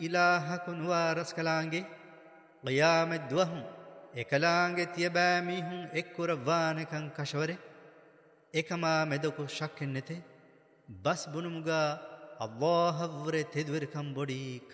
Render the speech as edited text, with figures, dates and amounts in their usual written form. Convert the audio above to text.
إلهكن وارس كلانجي قيام الدوهم إكلانجي تيباميهم إكورفانكن كشوري إكما مدكو شك النتي بس بنمغا الله وري تدور كم بودي